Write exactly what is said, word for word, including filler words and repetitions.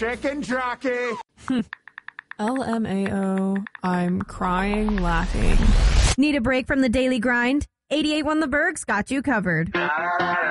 chicken jockey. L M A O, I'm crying laughing. Need a break from the daily grind? eighty-eight point one The Berg's got you covered.